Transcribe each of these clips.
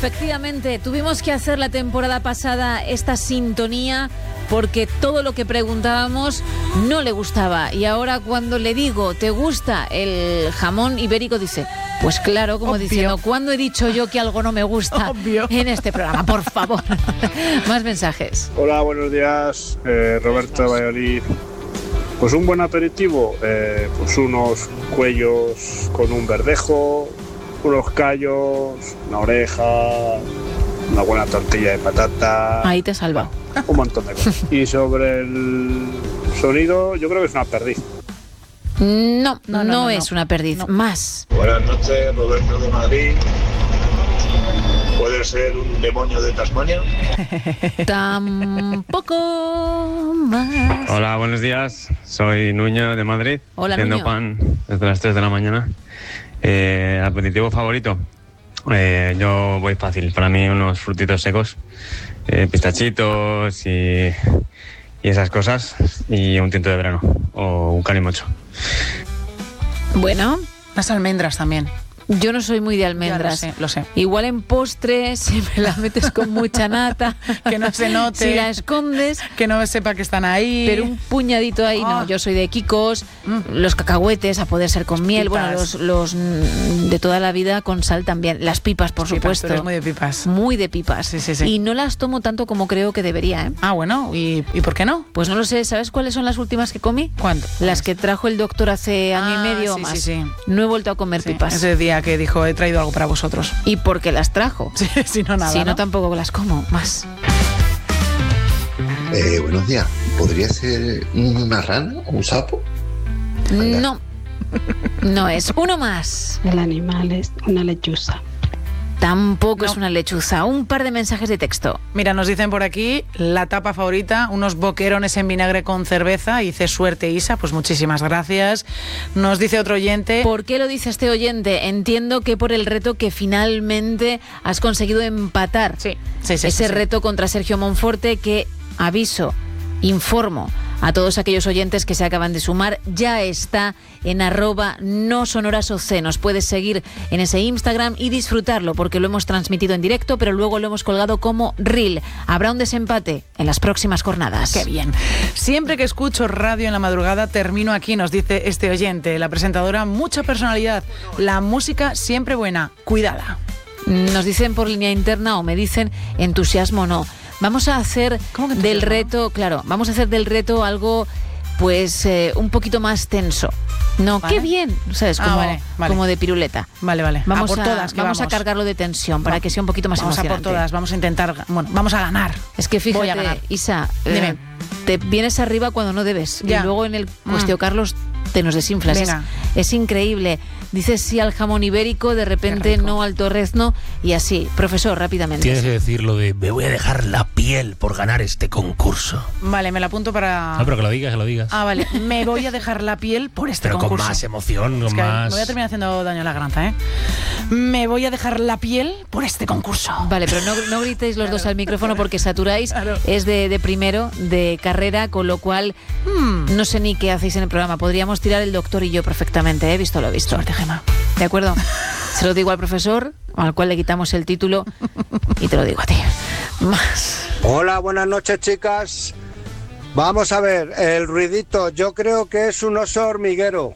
Efectivamente, tuvimos que hacer la temporada pasada esta sintonía porque todo lo que preguntábamos no le gustaba. Y ahora cuando le digo, ¿te gusta el jamón ibérico? Dice, pues claro, como Obvio. diciendo, ¿cuándo he dicho yo que algo no me gusta Obvio. en este programa? Por favor. Más mensajes. Hola, buenos días, Roberto de Valladolid. Pues un buen aperitivo, pues unos cuellos con un verdejo, unos callos, una oreja, una buena tortilla de patata. Ahí te he salvado. Un montón de cosas. Y sobre el sonido, yo creo que es una perdiz. No es una perdiz. No. Más. Buenas noches, Roberto de Madrid. ¿Puede ser un demonio de Tasmania? Tampoco más. Hola, buenos días. Soy Nuño de Madrid. Hola, haciendo Nuño. pan desde las 3 de la mañana. Aperitivo favorito. Yo voy fácil. Para mí unos frutitos secos, pistachitos y esas cosas. Y un tinto de verano o un calimocho. Bueno, Las almendras también. yo no soy muy de almendras. Ya lo sé. Igual en postres, si me la metes con mucha nata, Que no se note. si la escondes, Que no sepa que están ahí. pero un puñadito ahí, no. Oh. Yo soy de Kikos, los cacahuetes, a poder ser con miel, bueno, pipas. los de toda la vida con sal también. Las pipas, por Pipas, supuesto. tú eres muy de pipas. Muy de pipas. Sí, sí, sí. Y no las tomo tanto como creo que debería, ¿eh? Ah, bueno, ¿y por qué no? Pues no lo sé, ¿sabes cuáles son las últimas que comí? ¿Cuándo? Las que trajo el doctor hace año y medio o sí, más. sí, sí. No he vuelto a comer Sí, pipas. ese día que dijo, he traído algo para vosotros. ¿Y por qué las trajo? Sí, si no, nada. Si no, ¿no? tampoco las como más. Buenos días. ¿Podría ser una rana o un sapo? No, no es. Uno más. El animal es una lechuza. Tampoco No. es una lechuza. Un par de mensajes de texto. Mira, nos dicen por aquí, la tapa favorita, unos boquerones en vinagre con cerveza. Hice suerte, Isa, pues muchísimas gracias. Nos dice otro oyente... ¿Por qué lo dice este oyente? Entiendo que por el reto que finalmente has conseguido empatar. Sí. Ese reto contra Sergio Monforte que, aviso, informo a todos aquellos oyentes que se acaban de sumar, ya está en @nosonorasoc. Nos puedes seguir en ese Instagram y disfrutarlo porque lo hemos transmitido en directo, pero luego lo hemos colgado como reel. Habrá un desempate en las próximas jornadas. Qué bien. Siempre que escucho radio en la madrugada, termino aquí, nos dice este oyente. La presentadora, mucha personalidad. La música siempre buena. Cuidada. Nos dicen por línea interna o me dicen entusiasmo no. Vamos a hacer ¿Cómo que del entusiasmo? reto, vamos a hacer del reto algo pues un poquito más tenso. No, Vale. qué bien, ¿sabes? Ah, Como, vale. como de piruleta. Vale. Vamos a por todas, que vamos a cargarlo de tensión para que sea un poquito más Vamos a por emocionante. todas, vamos a intentar, bueno, vamos a ganar. Es que Voy a fíjate, ganar. Isa, Dime. te vienes arriba cuando no debes Ya. y luego en el Cuestio Carlos te nos desinflas. Venga. Es increíble. Dices sí al jamón ibérico, de repente rico. no al torrezno y así. Profesor, rápidamente. Tienes que decir lo de me voy a dejar la piel por ganar este concurso. Vale, me la apunto para... No, pero que lo digas, Ah, vale, me voy a dejar la piel por este Pero con concurso. más emoción, Es con que más... me voy a terminar haciendo daño a la garganta, ¿eh? Me voy a dejar la piel por este concurso. Vale, pero no gritéis los dos al micrófono porque saturáis. Claro. Es de primero, de carrera, con lo cual no sé ni qué hacéis en el programa. Podríamos tirar el doctor y yo perfectamente, ¿eh? Visto lo visto. Suerte, Gemma. ¿De acuerdo? Se lo digo al profesor, al cual le quitamos el título, y te lo digo a ti. Más. Hola, buenas noches, chicas. Vamos a ver, el ruidito, yo creo que es un oso hormiguero.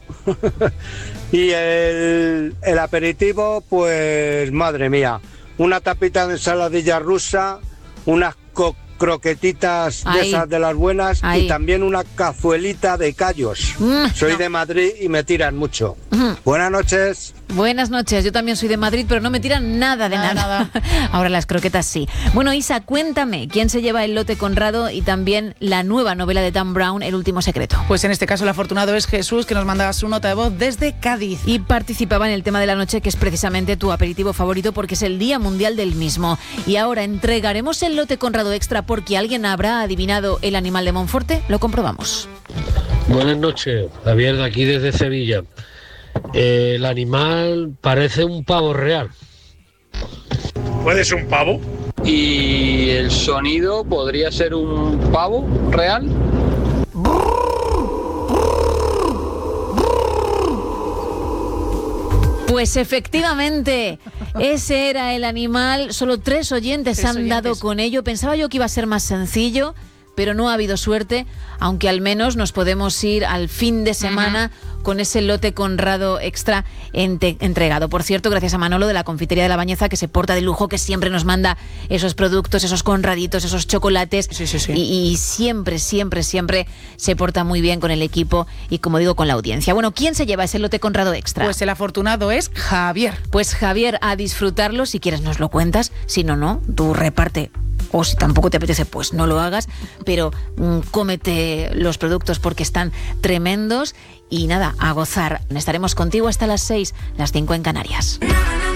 Y el aperitivo, pues madre mía, una tapita de ensaladilla rusa, unas croquetitas de Ahí. esas de las buenas Ahí. y también una cazuelita de callos. Soy de Madrid y me tiran mucho. Buenas noches. Buenas noches, yo también soy de Madrid, pero no me tiran nada de nada. Ahora las croquetas sí. Bueno, Isa, cuéntame, ¿quién se lleva el lote Conrado y también la nueva novela de Dan Brown, El último secreto? Pues en este caso el afortunado es Jesús, que nos manda su nota de voz desde Cádiz. Y participaba en el tema de la noche, que es precisamente tu aperitivo favorito porque es el Día Mundial del mismo. Y ahora entregaremos el lote Conrado Extra porque alguien habrá adivinado el animal de Monforte. Lo comprobamos. Buenas noches, Javier de aquí desde Sevilla. El animal parece un pavo real. ¿Puede ser un pavo? ¿Y el sonido podría ser un pavo real? Pues efectivamente, Ese era el animal. Solo 3 oyentes han dado con ello. Pensaba yo que iba a ser más sencillo, pero no ha habido suerte, aunque al menos nos podemos ir al fin de semana con ese lote Conrado Extra entregado. Por cierto, gracias a Manolo de la Confitería de la Bañeza, que se porta de lujo, que siempre nos manda esos productos, esos conraditos, esos chocolates. Sí. Y siempre se porta muy bien con el equipo y, como digo, con la audiencia. Bueno, ¿quién se lleva ese lote Conrado Extra? Pues el afortunado es Javier. Pues Javier, a disfrutarlo. Si quieres nos lo cuentas, si no, tú reparte. O si tampoco te apetece, pues no lo hagas, pero cómete los productos porque están tremendos y nada, a gozar. Estaremos contigo hasta las 6, las 5 en Canarias.